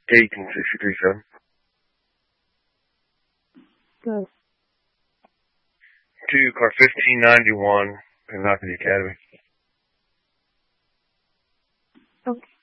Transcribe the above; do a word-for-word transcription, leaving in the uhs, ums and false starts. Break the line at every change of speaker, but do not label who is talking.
eighteen sixty-three seven.
Good.
To car fifteen ninety-one, and not to the Academy.
Okay.